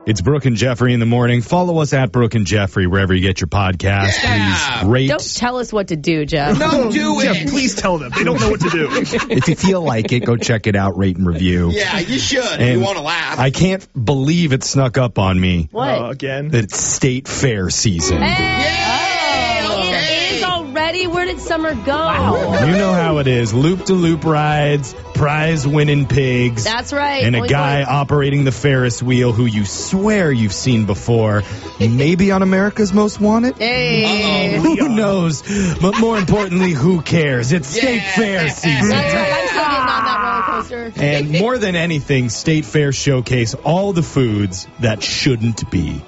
It's Brooke and Jeffrey in the morning. Follow us at Brooke and Jeffrey wherever you get your podcast. Yeah. Please rate. Don't tell us what to do, Jeff. No, do Jeff, it. please tell them. They don't know what to do. If you feel like it, go check it out, rate and review. Yeah, you should if And you want to laugh. I can't believe it snuck up on me What? Again? that it's State Fair season. It is already. Where did summer go? You know how it is. Loop-de-loop rides, prize-winning pigs. That's right. And a Oink, guy oink. operating the Ferris wheel who you swear you've seen before. Maybe on America's Most Wanted? Hey. Who knows? But more importantly, who cares? It's State Fair season. That's right. I'm still getting on that roller coaster. And more than anything, State Fair showcase all the foods that shouldn't be.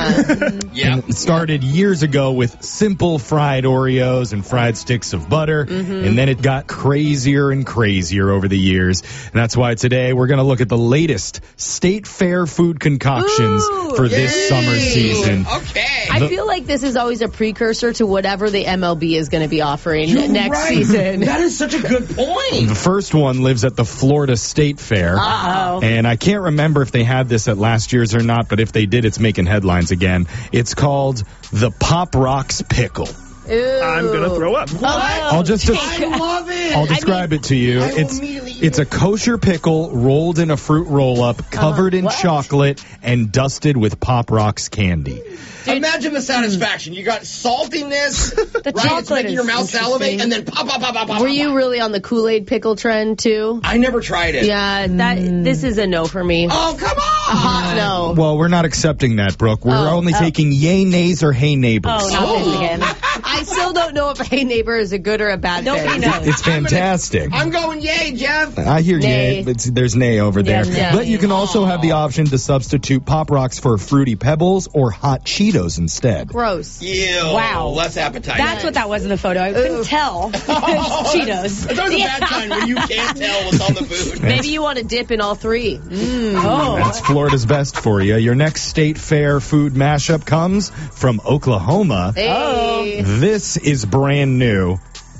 Yeah. It started years ago with simple fried Oreos and fried sticks of butter, and then it got crazier and crazier over the years. And that's why today we're going to look at the latest State Fair food concoctions for this summer season. Okay. I feel like this is always a precursor to whatever the MLB is going to be offering next season. That is such a good point. The first one lives at the Florida State Fair. Uh-oh. And I can't remember if they had this at last year's or not, but if they did, it's making headlines again. It's called the Pop Rocks Pickle. Ooh. I'm going to throw up. I'll just I love it. I'll describe it to you. I will immediately eat It's a kosher pickle rolled in a fruit roll-up, covered in what? chocolate, and dusted with Pop Rocks candy. Imagine the satisfaction. You got saltiness, right? It's chocolate making your is mouth salivate, interesting. and then pop, pop, pop, pop, pop. Were you really on the Kool-Aid pickle trend, too? I never tried it. Yeah, this is a no for me. Oh, come on. Hot no. Well, we're not accepting that, Brooke. We're only taking yay, nays, or hey, neighbors. Oh, not this again. I still don't know if Hey Neighbor is a good or a bad thing. Nobody knows. It's fantastic. I'm going yay, Jeff. I hear Nay. yay. There's nay over there. Yeah. But you can also have the option to substitute Pop Rocks for Fruity Pebbles or Hot Cheetos instead. Gross. Ew. Wow. Less appetizing. That's what that was in the photo. I couldn't tell. It's Cheetos. It's always a bad time when you can't tell what's on the food. Maybe you want to dip in all three. Oh. That's Florida's best for you. Your next State Fair food mashup comes from Oklahoma. Hey. This is brand new.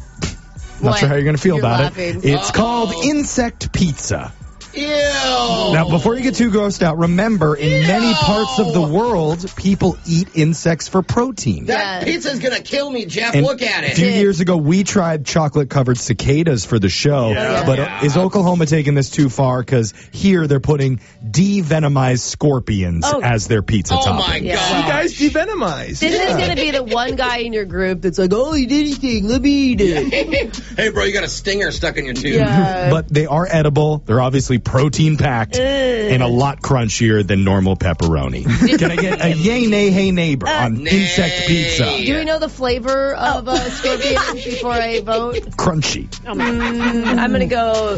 Not What? sure how you're going to feel You're about laughing. it. It's called Insect Pizza. Ew. Now, before you get too grossed out, remember, in many parts of the world, people eat insects for protein. That Yeah. pizza's going to kill me, Jeff. And Look at a it. few years ago, we tried chocolate-covered cicadas for the show. Yeah. But Yeah. is Oklahoma taking this too far? Because here they're putting de-venomized scorpions as their pizza Oh, topping. my Yeah. God. You guys de-venomized. This is going to be the one guy in your group that's like, oh, eat anything. Let me eat it. Hey, bro, you got a stinger stuck in your tooth. Yeah. But they are edible. They're obviously protein-packed and a lot crunchier than normal pepperoni. Can I get a yay, nay, hey, neighbor on Nay. insect pizza? Do we know the flavor of a scorpion before I vote? Crunchy. I'm going to go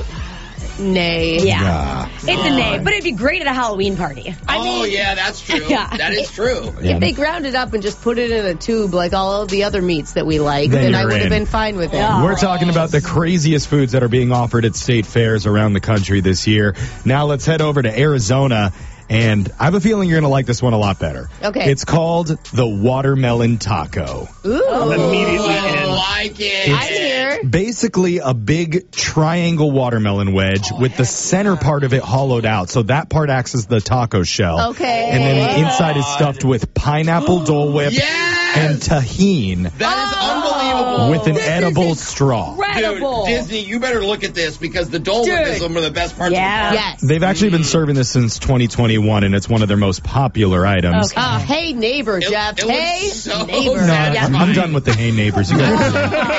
nay. Yeah. It's a nay, but it'd be great at a Halloween party. Yeah, that's true. Yeah. That is true. If they ground it up and just put it in a tube like all of the other meats that we like, Then then I you're would have in. been fine with it. Yeah. We're talking about the craziest foods that are being offered at state fairs around the country this year. Now let's head over to Arizona, and I have a feeling you're going to like this one a lot better. Okay. It's called the watermelon taco. Ooh. Immediately I in. like it. I'm here. Basically a big triangle watermelon wedge with the center part of it hollowed out. So that part acts as the taco shell. Okay. And then the inside is stuffed with pineapple Dole Whip Yes! and tahine That is unbelievable. with an This is edible straw. Incredible. Dude, Disney, you better look at this because the Dole Whip is one of the best parts Yeah. of the park. Yes. They've actually been serving this since 2021, and it's one of their most popular items. Okay. Hey, neighbor, Jeff. it looks Hey, so neighbor. No, satisfying. I'm done with the Hey Neighbors. You guys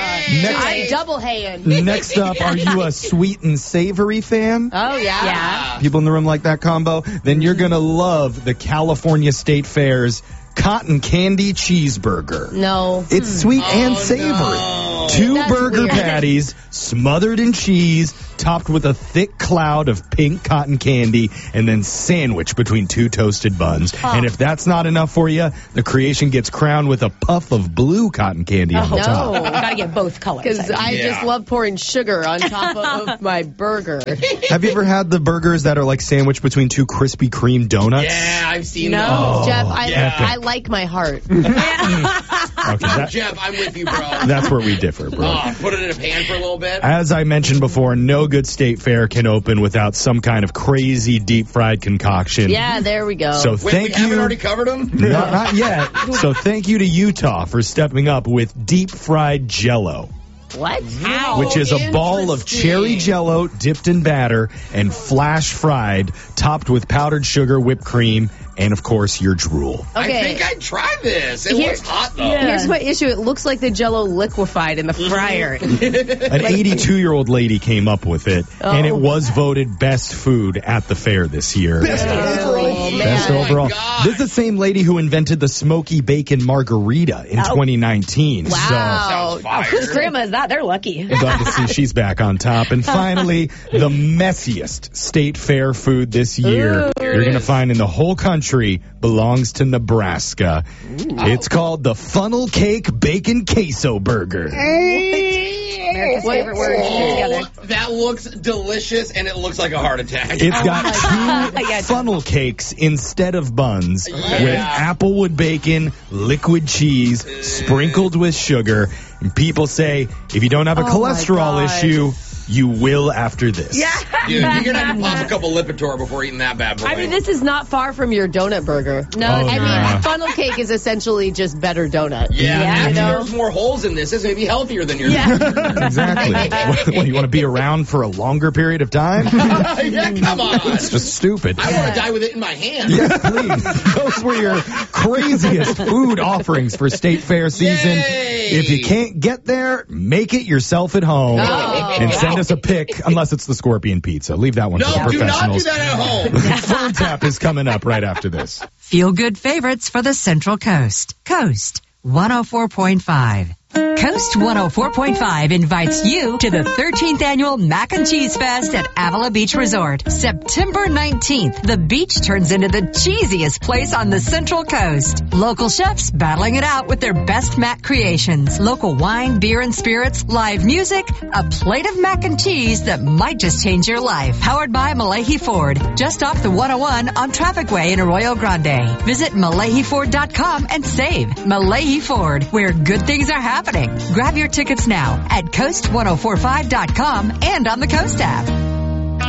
I'm double haying. Next up, are you a sweet and savory fan? Oh, yeah. Yeah. People in the room like that combo? Then you're going to love the California State Fair's cotton candy cheeseburger. No. It's sweet and savory. no. Two That's burger weird. patties smothered in cheese, topped with a thick cloud of pink cotton candy, and then sandwiched between two toasted buns. And if that's not enough for you, the creation gets crowned with a puff of blue cotton candy on the top. No. Gotta get both colors. Because I Yeah. just love pouring sugar on top of my burger. Have you ever had the burgers that are like sandwiched between two Krispy Kreme donuts? Yeah, I've seen No. those. Jeff, yeah. I like my heart. Okay, Jeff, I'm with you, bro. that's where we differ, bro. Put it in a pan for a little bit. As I mentioned before, no good state fair can open without some kind of crazy deep fried concoction. Yeah, there we go. So Wait, thank we haven't you. already covered them? Not yet. So thank you to Utah for stepping up with deep fried Jell-O, What? How? which is a ball of cherry Jell-O dipped in batter and flash fried, topped with powdered sugar, whipped cream, and of course your drool. Okay. I think I'd try this. It looks hot, though. Here's my issue. It looks like the Jell-O liquefied in the fryer. An 82-year-old lady came up with it, and it was voted best food at the fair this year. Best overall. Best Oh, my overall. gosh. This is the same lady who invented the smoky bacon margarita in 2019. Wow. Sounds fire. Whose grandma is that? They're lucky. So glad to see she's back on top. And finally, the messiest state fair food this year you're going to find in the whole country belongs to Nebraska. It's called the Funnel Cake Bacon Queso Burger. America's favorite word. Together. That looks delicious, and it looks like a heart attack. It's got two Yeah, funnel cakes instead of buns with applewood bacon, liquid cheese, sprinkled with sugar. And people say if you don't have a cholesterol issue, you will after this. Dude, you're going to have to pop a couple Lipitor before eating that bad boy. I mean, this is not far from your donut burger. No, Oh, it's I yeah. mean, funnel cake is essentially just better donut. Yeah, you actually, know? there's more holes in this. It's going to be healthier than yours. Exactly. What, you want to be around for a longer period of time? Yeah, come on. It's just stupid. I want to die with it in my hand. Yes, please. Those were your craziest food offerings for State Fair season. Yay. If you can't get there, make it yourself at home. And send us a pic, unless it's the Scorpion Pizza. Leave that one for No, the do not do professionals. that at home. Phone tap is coming up right after this. Feel good favorites for the Central Coast. Coast 104.5. Coast 104.5 invites you to the 13th annual Mac and Cheese Fest at Avila Beach Resort. September 19th, the beach turns into the cheesiest place on the Central Coast. Local chefs battling it out with their best mac creations. Local wine, beer, and spirits, live music, a plate of mac and cheese that might just change your life. Powered by Malahi Ford, just off the 101 on Traffic Way in Arroyo Grande. Visit MalahiFord.com and save. Malahi Ford, where good things are happening. Grab your tickets now at Coast1045.com and on the Coast app.